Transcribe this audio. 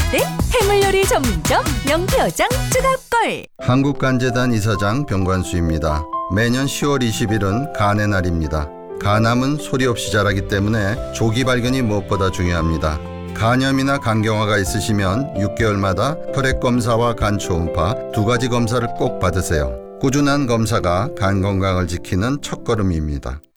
때 해물요리 전문점 명태어장 쯔갑걸. 한국간재단 이사장 병관수입니다. 매년 10월 20일은 간의 날입니다. 간암은 소리 없이 자라기 때문에 조기 발견이 무엇보다 중요합니다. 간염이나 간경화가 있으시면 6개월마다 혈액검사와 간 초음파 두 가지 검사를 꼭 받으세요. 꾸준한 검사가 간 건강을 지키는 첫걸음입니다.